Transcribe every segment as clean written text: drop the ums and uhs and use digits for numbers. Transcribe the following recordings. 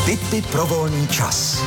Tipy pro volný čas.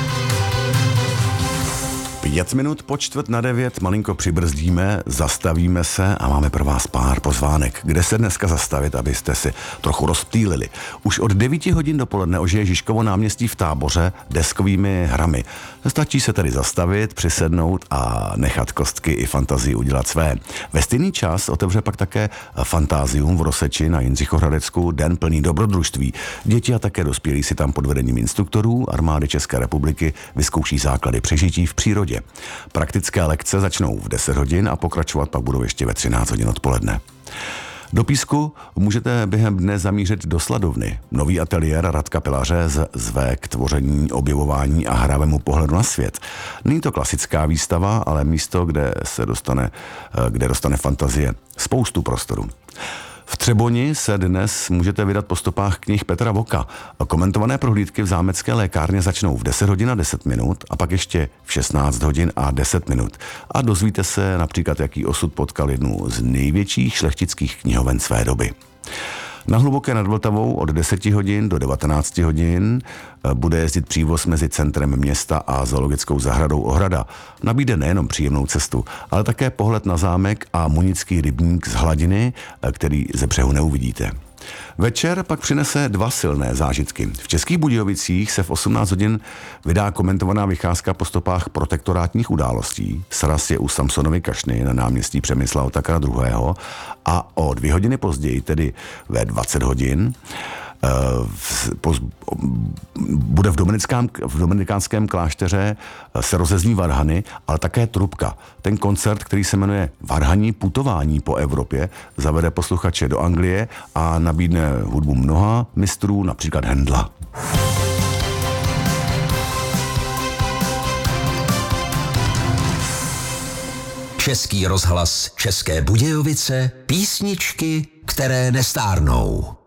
5 minut po 8:45 malinko přibrzdíme, zastavíme se a máme pro vás pár pozvánek. Kde se dneska zastavit, abyste si trochu rozptýlili? Už od 9 hodin dopoledne ožije Žižkovo náměstí v Táboře deskovými hrami. Stačí se tedy zastavit, přisednout a nechat kostky i fantazii udělat své. Ve stejný čas otevře pak také Fantázium v Roseči na Jindřichohradecku, den plný dobrodružství. Děti a také dospělí si tam pod vedením instruktorů Armády České republiky vyzkouší základy přežití v přírodě. Praktické lekce začnou v 10 hodin a pokračovat pak budou ještě ve 13 hodin odpoledne. Do Písku můžete během dne zamířit do Sladovny. Nový ateliér Radka Pilaře zve k tvoření, objevování a hravému pohledu na svět. Není to klasická výstava, ale místo, kde dostane fantazie spoustu prostoru. V Třeboni se dnes můžete vydat po stopách knih Petra Voka. Komentované prohlídky v zámecké lékárně začnou v 10 hodin a 10 minut a pak ještě v 16 hodin a 10 minut. A dozvíte se například, jaký osud potkal jednu z největších šlechtických knihoven své doby. Na Hluboké nad Vltavou od 10 hodin do 19 hodin bude jezdit přívoz mezi centrem města a zoologickou zahradou Ohrada. Nabídne nejenom příjemnou cestu, ale také pohled na zámek a munický rybník z hladiny, který ze břehu neuvidíte. Večer pak přinese 2 silné zážitky. V Českých Budějovicích se v 18 hodin vydá komentovaná vycházka po stopách protektorátních událostí. Sraz je u Samsonovy kašny na náměstí Přemysla Otakara II. A o 2 hodiny později, tedy ve 20 hodin, bude v dominikánském klášteře se rozezní varhany, ale také trubka. Ten koncert, který se jmenuje Varhanní putování po Evropě, zavede posluchače do Anglie a nabídne hudbu mnoha mistrů, například Händla. Český rozhlas České Budějovice, písničky, které nestárnou.